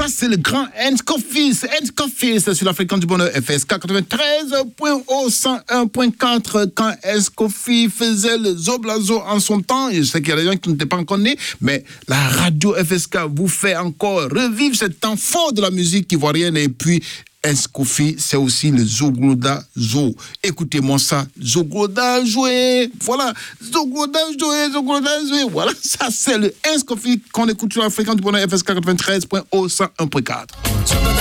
c'est le grand Enskofi. C'est Enskofi, c'est sur la fréquence du bonheur FSK 93.101.4 quand Enskofi faisait le Zoblazo en son temps. Je sais qu'il y a des gens qui n'étaient pas encore nés, mais la radio FSK vous fait encore revivre cet temps fort de la musique ivoirienne. Et puis, Enskofi, c'est aussi le Zogloda Zo. Écoutez-moi ça, Zogloda joué. Voilà, Zogloda joué, Zogloda joué. Voilà, ça c'est le Enskofi qu'on écoute sur la fréquence du bonheur FSK 93.101.4.